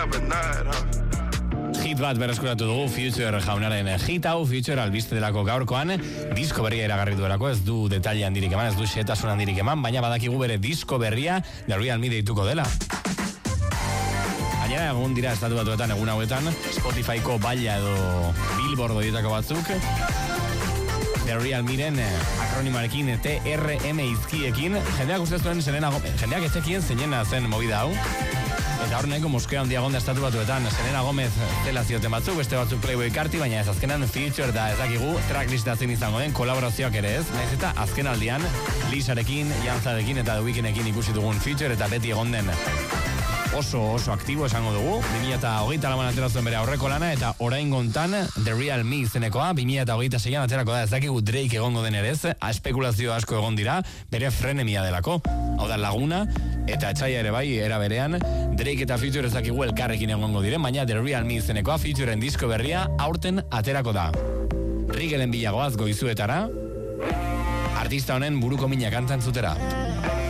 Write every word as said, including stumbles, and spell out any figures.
every night, huh? Hit bat berreskuratu dugu Future jaunaren hit hau, Future albiste delako gaurkoan, disko berria iragarri duelako, ez du detaile handirik eman, ez du xetasun handirik eman, baina badakigu bere disko berria The Real Me deituko dela. Gainera egun dira estatu batuetan egun hauetan, Spotifyko baila edo Billboard horietako batzuk, The Real Miren akronimarekin T R M izkiekin, jendeak uste zuen Selena Gomez, jendeak ezekien zeinena zen movida hau, eta hor nahiko moskea handia gonda estatu batuetan, Selena Gomez dela zioten batzuk, beste batzuk Playboy Carti, baina ez azkenan Future da ezakigu, tracklista zein izango den, kolaborazioak ere ez, nahiz eta azken aldian, Lisarekin, Janzarekin eta The Weekndekin ikusi dugun Future, eta beti egon den oso oso aktibo esango dugu, bi mila hogeita lauan atera zuen bere aurreko lana, eta orain gontan The Real Me izenekoa, bi mila hogeita seian aterako da, ez dakigu Drake egongo den ere ez, espekulazio asko egon dira, bere frenemia delako, hau da Laguna, eta etxaia ere bai, era berean, Drake eta Future ez dakigu elkarrekin egongo diren, baina The Real Me izenekoa, Futureen disko berria, aurten aterako da. Rigelen bilagoaz goizuetara, artista honen buruko mina kantan zutera.